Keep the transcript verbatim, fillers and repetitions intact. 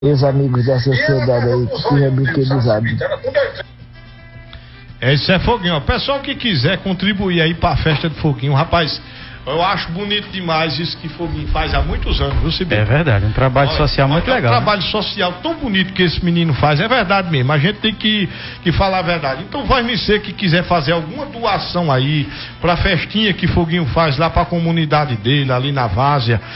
ex-amigos da sociedade aí que se brinquedo usado. É, isso é Foguinho, ó. Pessoal que quiser contribuir aí pra festa de Foguinho, rapaz, eu acho bonito demais isso que Foguinho faz há muitos anos, viu, Cibê? É verdade, um trabalho olha, social olha, muito é um legal. Um trabalho né? social tão bonito que esse menino faz, é verdade mesmo, a gente tem que, que falar a verdade. Então vai me ser que quiser fazer alguma doação aí pra festinha que Foguinho faz lá pra comunidade dele, ali na Várzea,